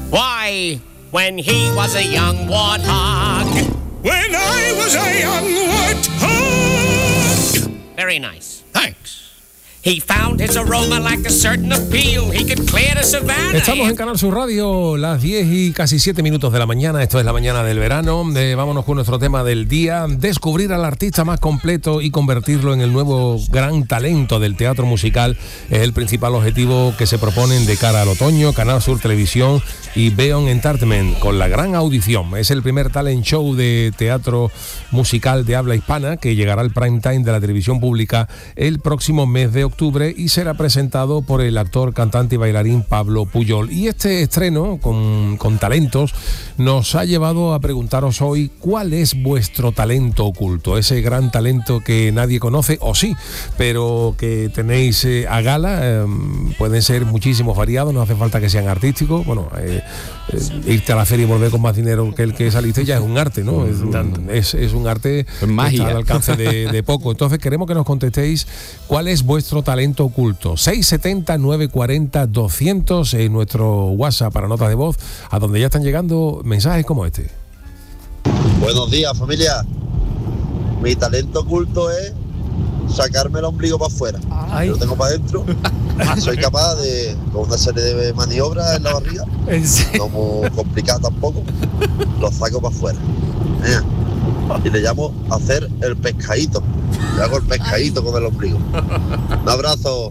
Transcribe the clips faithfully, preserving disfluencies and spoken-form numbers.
Why, when he was a young warthog. When I was a young warthog. Very nice. Thanks. He found his aroma like a certain appeal. He could clear the savannah. Estamos en Canal Sur Radio, las diez y casi siete minutos de la mañana. Esto es la mañana del verano. Eh, vámonos con nuestro tema del día. Descubrir al artista más completo y convertirlo en el nuevo gran talento del teatro musical es el principal objetivo que se proponen de cara al otoño. Canal Sur Televisión y Beon Entertainment con la gran audición. Es el primer talent show de teatro musical de habla hispana que llegará al prime time de la televisión pública el próximo mes de octubre y será presentado por el actor, cantante y bailarín Pablo Puyol. Y este estreno con, con talentos nos ha llevado a preguntaros hoy cuál es vuestro talento oculto, ese gran talento que nadie conoce, o sí, pero que tenéis eh, a gala. Eh, pueden ser muchísimos variados, no hace falta que sean artísticos. Bueno, eh, eh, irte a la feria y volver con más dinero que el que saliste ya es un arte, ¿no? Es un, es, es un arte que está al alcance de, de poco. Entonces queremos que nos contestéis cuál es vuestro talento oculto. seis setenta, nueve cuarenta, doscientos en nuestro WhatsApp para notas de voz, a donde ya están llegando mensajes como este. Buenos días, familia. Mi talento oculto es sacarme el ombligo para afuera. Yo lo tengo para adentro. Soy capaz de, con una serie de maniobras en la barriga, no muy complicada tampoco, lo saco para afuera. Mira. Y le llamo hacer el pescadito. Le hago el pescadito con el ombligo. Un abrazo.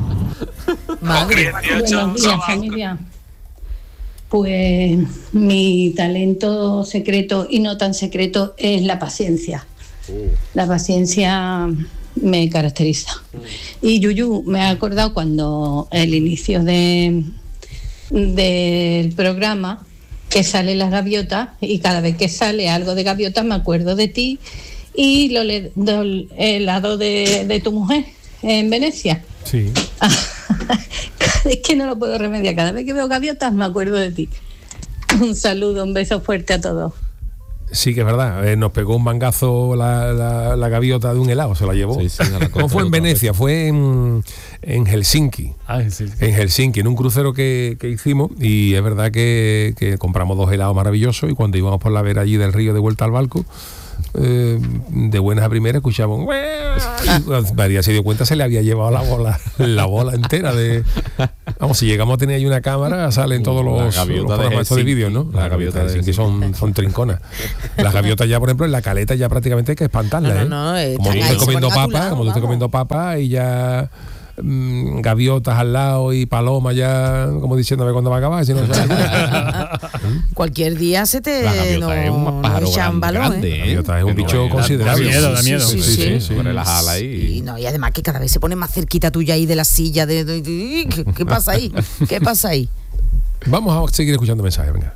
Madre. Buenos días, familia. Pues mi talento secreto y no tan secreto es la paciencia. La paciencia me caracteriza. Y Yuyu, me ha acordado cuando el inicio de del programa, que sale las gaviotas, y cada vez que sale algo de gaviotas me acuerdo de ti y lo le, do, el helado de, de tu mujer en Venecia. Sí. Es que no lo puedo remediar, cada vez que veo gaviotas me acuerdo de ti. Un saludo, un beso fuerte a todos. Sí, que es verdad, eh, nos pegó un mangazo la, la, la gaviota de un helado, se la llevó. Sí, sí, no fue en Venecia, fue en, en Helsinki. Ah, sí, sí. En Helsinki, en un crucero que, que hicimos, y es verdad que, que compramos dos helados maravillosos, y cuando íbamos por la vera allí del río de vuelta al barco, eh, de buenas a primeras escuchamos y María se dio cuenta, se le había llevado la bola la bola entera de, vamos, si llegamos a tener ahí una cámara salen todos los, los programas de, de vídeo, ¿no? Las gaviotas de Helsinki son, son trinconas. Las gaviotas ya, por ejemplo, en la caleta ya prácticamente hay que espantarlas, ¿eh? No, no, no, como tú estés comiendo papa, como tú estés comiendo papa y ya mmm, gaviotas al lado y palomas ya como diciéndome cuándo va a acabar, si no cualquier día se te la gaviota no, es un pájaro grande, balón, grande, ¿eh? La gaviota es un bicho no, considerable. Da miedo, da miedo. Sí, sí, sí, sí, sí. Poner las alas ahí. Y, no, y además que cada vez se pone más cerquita tuya ahí de la silla. De, de, de, ¿qué, ¿Qué pasa ahí? ¿Qué pasa ahí? Vamos a seguir escuchando mensajes, venga.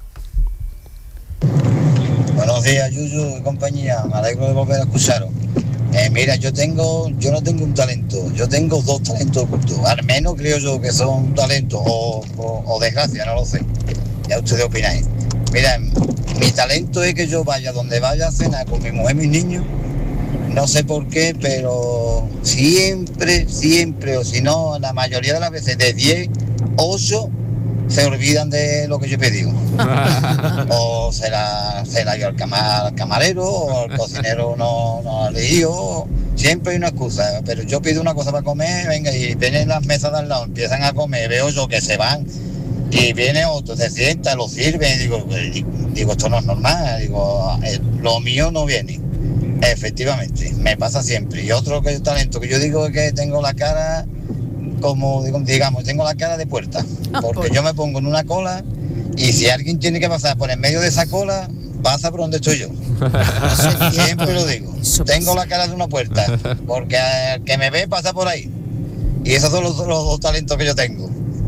Buenos días, Yuyu y compañía. Me alegro de volver a escucharos. Eh, mira, yo tengo, yo no tengo un talento, yo tengo dos talentos ocultos. Al menos creo yo que son talentos o, o, o desgracia, no lo sé. Ya ustedes opináis. Mira, mi talento es que yo vaya donde vaya a cenar con mi mujer y mis niños. No sé por qué, pero siempre, siempre, o si no, la mayoría de las veces, de diez, ocho se olvidan de lo que yo he pedido. O se la, se la dio al, cama, al camarero, o el cocinero no, no ha leído. Siempre hay una excusa, pero yo pido una cosa para comer, venga, y vienen las mesas de al lado, empiezan a comer, veo yo que se van, y viene otro, se sienta, lo sirve, y digo, digo, esto no es normal, digo, lo mío no viene. Efectivamente, me pasa siempre. Y otro que talento que yo digo es que tengo la cara, como digamos, tengo la cara de puerta, porque yo me pongo en una cola y si alguien tiene que pasar por en medio de esa cola, pasa por donde estoy yo. Siempre lo digo, tengo la cara de una puerta, porque el que me ve pasa por ahí. Y esos son los, los dos talentos que yo tengo.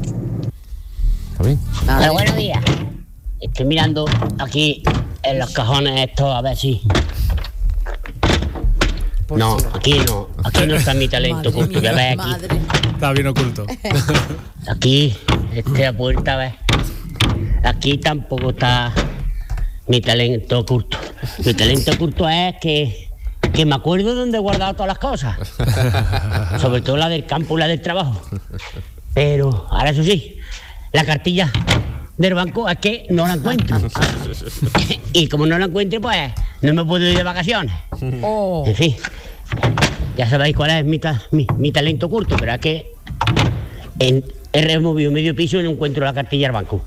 Pero buenos días. Estoy mirando aquí en los cajones estos a ver si... No, aquí no, aquí no está mi talento oculto, voy a ver aquí. Madre. Está bien oculto. Aquí, esta puerta, a ver. Aquí tampoco está mi talento oculto. Mi talento oculto es que, que me acuerdo de dónde he guardado todas las cosas. Sobre todo la del campo y la del trabajo. Pero, ahora eso sí, la cartilla del banco es que no la encuentro. Y como no la encuentro, pues no me puedo ir de vacaciones. Oh. En fin, ya sabéis cuál es mi, ta- mi, mi talento oculto, pero es que en, he removido medio piso y no encuentro la cartilla del banco.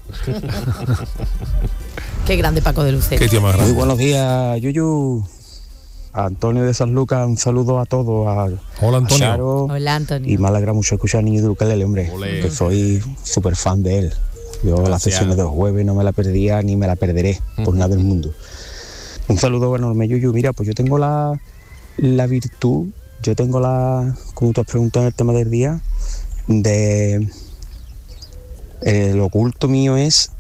Qué grande Paco de Lucero. Qué tío más grande. Muy buenos días, Yuyu. Antonio de San Lucas, un saludo a todos. A, Hola, Antonio. A Charo, Hola, Antonio. y me alegra mucho escuchar a Niño de Ukelele, hombre, Olé. que soy súper fan de él. Yo las Gracias. sesiones de los jueves no me la perdía ni me la perderé por nada del mundo. Un saludo enorme, Yuyu. Mira, pues yo tengo la, la virtud, yo tengo la, como tú has preguntado en el tema del día, de... El oculto mío es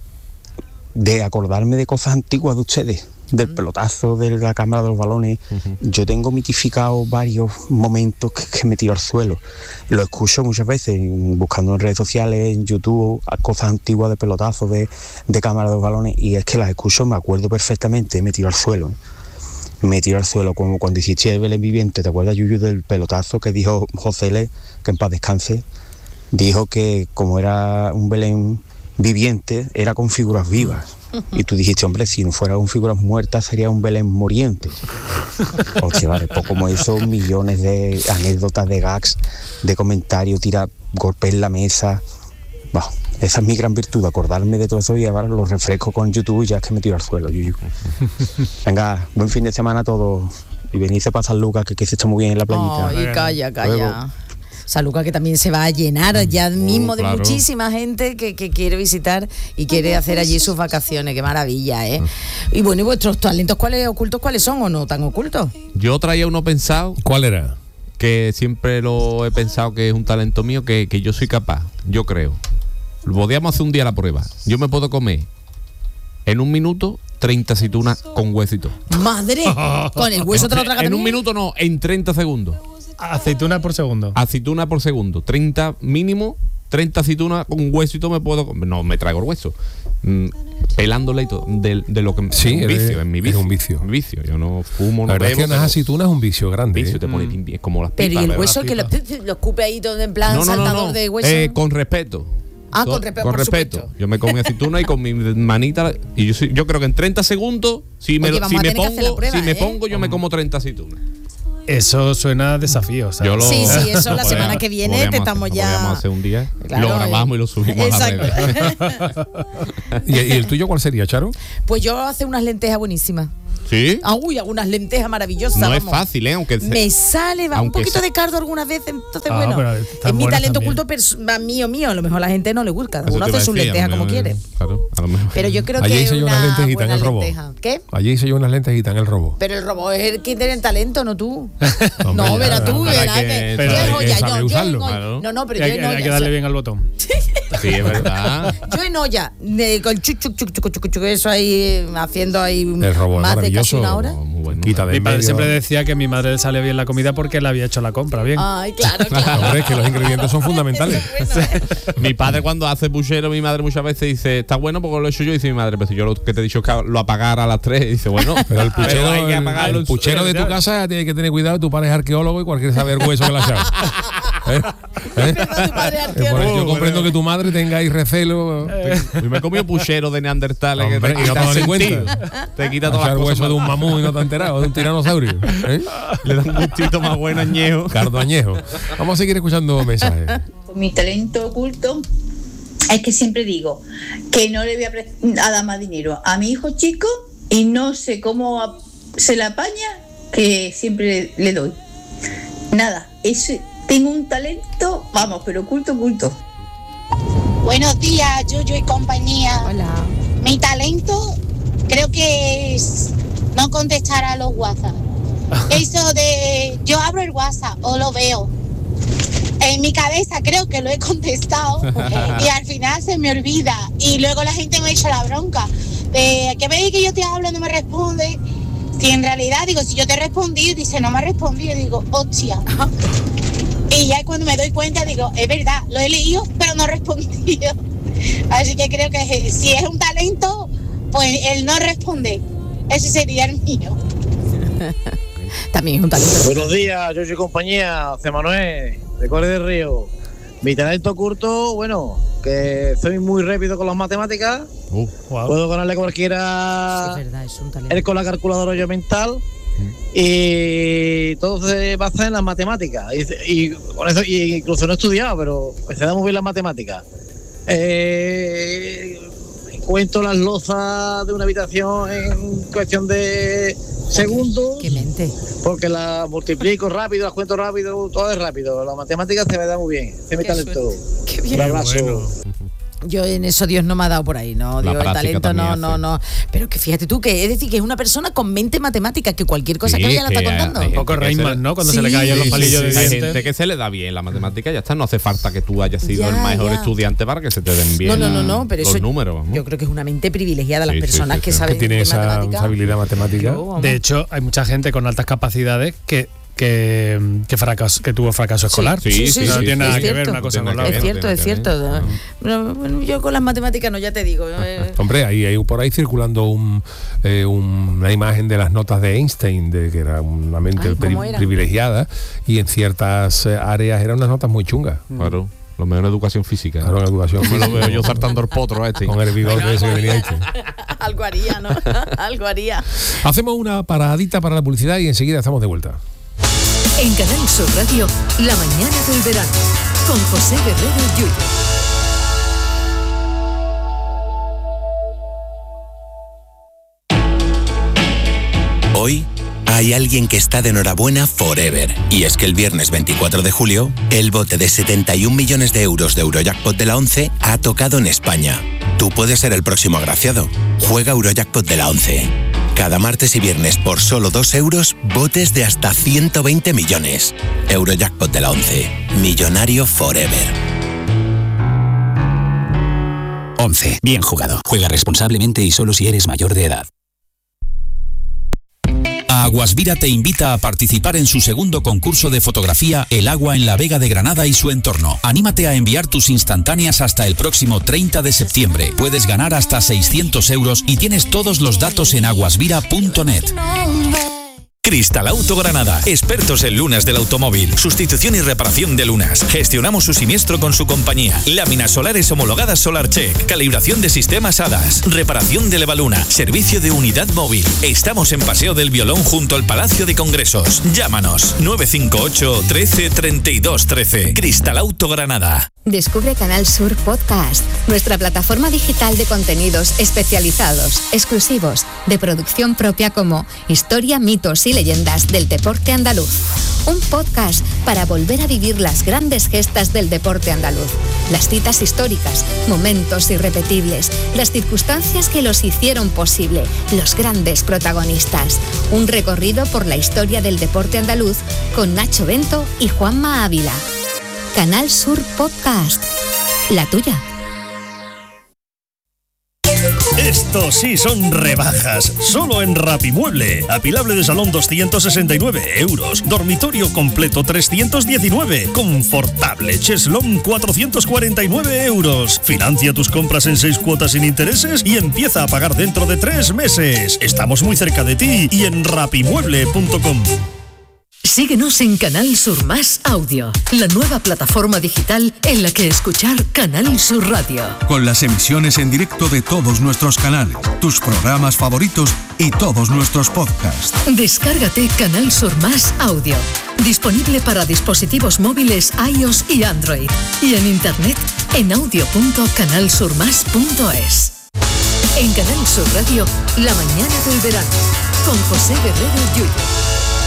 de acordarme de cosas antiguas de ustedes, del pelotazo, de la cámara de los balones. Uh-huh. Yo tengo mitificado varios momentos que, que me tiro al suelo. Lo escucho muchas veces, buscando en redes sociales, en YouTube, cosas antiguas de pelotazo, de, de cámara de los balones, y es que las escucho, me acuerdo perfectamente, me tiro al suelo. Me tiro al suelo, como cuando hiciste el Belén Viviente, ¿te acuerdas, Yuyu, del pelotazo que dijo José Le, que en paz descanse? Dijo que como era un Belén viviente, era con figuras vivas. Y tú dijiste, hombre, si no fuera con figuras muertas, sería un Belén moriente. O sea, vale, pues como eso, millones de anécdotas, de gags, de comentarios, tira golpes en la mesa. Bah, esa es mi gran virtud, acordarme de todo eso y ahora lo refresco con YouTube y ya es que me tiro al suelo, Yuyu. Venga, buen fin de semana a todos. Y venirse para San Lucas, que, que se está muy bien en la playita. Ay, calla, calla. Luego. San Lucas, que también se va a llenar ya mismo de claro. muchísima gente que, que quiere visitar y quiere hacer allí sus vacaciones. Qué maravilla, ¿eh? Y bueno, ¿y vuestros talentos cuáles ocultos cuáles son o no tan ocultos? Yo traía uno pensado, ¿Cuál era? que siempre lo he pensado que es un talento mío, que, que yo soy capaz, yo creo. Podríamos hacer un día la prueba. Yo me puedo comer en un minuto treinta aceitunas con huesito. ¡Madre! Con el hueso te lo tragas En un también. minuto no, en treinta segundos. Aceituna por segundo. Aceituna por segundo. treinta mínimo, treinta aceitunas con huesito me puedo comer. No, me traigo el hueso. Mm, pelándola y todo. De, de lo que Sí, es un es- vicio, es mi vicio. es un vicio. Mi vicio. Yo no fumo, La no verdad es bebo. que las pero- aceitunas es un vicio grande. vicio, ¿eh? te pone pim, pim, es como las Pero pipas. y el ¿verdad? hueso que lo, lo escupe ahí todo en plan No, no, no, saltador no. de hueso. Eh, con respeto. Ah, So- con respeto, Con por respeto. supuesto. Yo me comí aceituna y con mi manita. Y yo, soy- yo creo que en treinta segundos, si me, Oye, lo- vamos si a me tener que hacer la pongo, prueba, si me ¿eh? pongo, yo me como treinta aceitunas. Eso suena a desafío. ¿sabes? Yo lo- Sí, sí, eso la Podríamos- semana que viene podríamos te estamos hacer- ya- Podríamos hacer un día. Claro, lo grabamos y lo subimos exacto. a las redes. ¿Y, y el tuyo cuál sería, Charo? Pues yo hace unas lentejas buenísimas. ¿Sí? Ah, uy, hago unas lentejas maravillosas. No es vamos. fácil, ¿eh? Aunque se- Me sale, va, un aunque poquito se- de cardo algunas veces, entonces Ah, bueno, pero es están mi buenas talento también. oculto perso- va, mío, mío, a lo mejor a la gente no le gusta, Eso uno te iba hace a sus decir, a lentejas mí como me- quiere. Claro, a lo mejor. Pero yo creo Allí que es hice yo unas una lentejitas en buena el robo. lenteja. ¿Qué? Allí hice yo unas lentejitas en el robo. Pero el robot es el que tiene talento, no tú. Hombre, no, ya, verás tú, pero hay verás que- que. pero yo hay en que olla, saber yo- yo en usarlo, olla. claro. No, no, pero hay, yo en hay que olla. darle bien al botón. Sí, es verdad. Yo en olla, de- con chuc, chuc, chuc, chuc, chuc, chuc, eso ahí, haciendo ahí El robo es más de casi maravilloso. una hora. Muy bueno. Quita de Mi padre medio. siempre decía que a mi madre le salía bien la comida porque le había hecho la compra bien. Ay, claro, claro. Hombre, es que los ingredientes son fundamentales. Bueno, ¿eh? Mi padre cuando hace puchero, mi madre muchas veces dice, está bueno porque lo he hecho yo. Y dice mi madre, pero si yo lo que te he dicho es que lo apagara a las tres. Y dice, bueno, Pero el puchero, hay que el, apagarlo el en su- puchero de tu casa tiene que tener cuidado. Tu padre es arqueólogo y cualquier saber hueso que la sabe. ¿Eh? ¿Eh? verdad, tu padre es Eh, por eso arqueólogo. yo comprendo que tu madre tenga ahí recelo. Yo me he comido puchero de neandertales que Hombre, te y no te quita has dado ni sentido. cuenta. Te quita todas Echar las hueso cosas. de un mamú y no te has enterado, de un tiranosaurio. ¿Eh? Le da un gustito más bueno añejo. Cardo añejo. Vamos a seguir escuchando mensajes. Mi talento oculto es que siempre digo que no le voy a, pre- a dar más dinero a mi hijo chico y no sé cómo a- se la apaña, que siempre le, le doy. Nada, ese, tengo un talento, vamos, pero oculto, oculto. Buenos días, Yuyu y compañía. Hola. Mi talento creo que es no contestar a los WhatsApp. Eso de yo abro el WhatsApp o lo veo. En mi cabeza creo que lo he contestado y al final se me olvida. Y luego la gente me echa la bronca. De que veis que yo te hablo y no me responde. Si en realidad digo, si yo te he respondido, dice no me ha respondido, digo, hostia. Y ya cuando me doy cuenta digo, es verdad, lo he leído, pero no he respondido. Así que creo que si es un talento, pues el no responder. Ese sería el mío. También es un talento. Buenos días, yo soy compañía, José Manuel, de Corre del Río. Mi talento oculto, bueno, que soy muy rápido con las matemáticas. Uh, wow. Puedo ganarle a cualquiera Sí, es verdad, es un talento. él con la calculadora yo mental. Y todo se basa en las matemáticas. Y, y con eso, y incluso no he estudiado, pero se da muy bien las matemáticas. Eh, cuento las lozas de una habitación en cuestión de segundos. ¡Qué mente! Porque las multiplico rápido, las cuento rápido, todo es rápido. Las matemáticas se me da muy bien. Se me Qué talento. ¡Qué bien! Un abrazo. Bueno. Yo en eso Dios no me ha dado por ahí, ¿no? La Digo, el práctica talento no, también no, hace. no. Pero que fíjate tú, que es decir, que es una persona con mente matemática, que cualquier cosa Sí, que ella la que está hay- contando. hay Un poco gente que se Rayman, le- ¿no? Cuando Sí, se le caen los sí, palillos sí, de sí. Hay dientes. gente que se le da bien la matemática, ya está, no hace falta que tú hayas sido Ya, el mejor ya. estudiante para que se te den bien No, no, no, no, pero los eso números. vamos. yo creo que es una mente privilegiada las Sí, sí, personas sí, que sí. saben Que tiene de esa, matemática. esa habilidad matemática. Yo, vamos. De hecho, hay mucha gente con altas capacidades que que, que, fracas, que tuvo fracaso escolar. Sí, sí, sí, no sí, tiene sí, nada es que ver cierto. una cosa No con tiene la que Es otra. ver. cierto, es tiene que cierto. Bueno, bueno, yo con las matemáticas no, ya te digo. eh, Hombre, hay, hay por ahí circulando un, eh, un- una imagen de las notas de Einstein, de que era una mente Ay, pri- ¿cómo era? privilegiada, y en ciertas eh, áreas eran unas notas muy chungas. Claro, lo mejor en educación física. Claro, en educación Me lo física. veo yo saltando el potro a este. Con el bigote ese que tenía Einstein. Algo haría, ¿no? Algo haría. Hacemos una paradita para la publicidad y enseguida estamos de vuelta. En Canal Sur Radio, La mañana del verano, con José Guerrero Yuyo. Hoy hay alguien que está de enhorabuena forever. Y es que el viernes veinticuatro de julio, el bote de setenta y un millones de euros de Eurojackpot de la ONCE ha tocado en España. Tú puedes ser el próximo agraciado. Juega Eurojackpot de la ONCE. Cada martes y viernes por solo dos euros, botes de hasta ciento veinte millones. Eurojackpot de la ONCE. Millonario forever. once. Bien jugado. Juega responsablemente y solo si eres mayor de edad. Aguasvira te invita a participar en su segundo concurso de fotografía El agua en la Vega de Granada y su entorno. Anímate a enviar tus instantáneas hasta el próximo treinta de septiembre. Puedes ganar hasta seiscientos euros y tienes todos los datos en aguasvira punto net. Cristalauto Granada, expertos en lunas del automóvil, sustitución y reparación de lunas. Gestionamos su siniestro con su compañía. Láminas solares homologadas SolarCheck, calibración de sistemas A D A S, reparación de Levaluna, servicio de unidad móvil. Estamos en Paseo del Violón junto al Palacio de Congresos. Llámanos nueve cinco ocho, trece, treinta y dos, trece. Cristalauto Granada. Descubre Canal Sur Podcast, nuestra plataforma digital de contenidos especializados, exclusivos, de producción propia como Historia, mitos y leyendas del deporte andaluz. Un podcast para volver a vivir las grandes gestas del deporte andaluz, las citas históricas, momentos irrepetibles, las circunstancias que los hicieron posible, los grandes protagonistas. Un recorrido por la historia del deporte andaluz con Nacho Bento y Juanma Ávila. Canal Sur Podcast, la tuya. Estos sí son rebajas, solo en Rapimueble. Apilable de salón doscientos sesenta y nueve euros, dormitorio completo trescientos diecinueve, confortable cheslón cuatrocientos cuarenta y nueve euros. Financia tus compras en seis cuotas sin intereses y empieza a pagar dentro de tres meses. Estamos muy cerca de ti y en rapimueble punto com. Síguenos en Canal Sur Más Audio, la nueva plataforma digital en la que escuchar Canal Sur Radio. Con las emisiones en directo de todos nuestros canales, tus programas favoritos y todos nuestros podcasts. Descárgate Canal Sur Más Audio, disponible para dispositivos móviles iOS y Android, y en internet en audio punto canal sur más punto es. En Canal Sur Radio, la mañana del verano, con José Guerrero Yuyo.